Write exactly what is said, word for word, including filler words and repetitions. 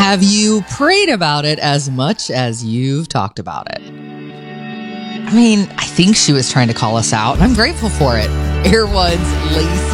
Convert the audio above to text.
Have you prayed about it as much as you've talked about it? I mean, I think she was trying to call us out, and I'm grateful for it. Air One's Lacey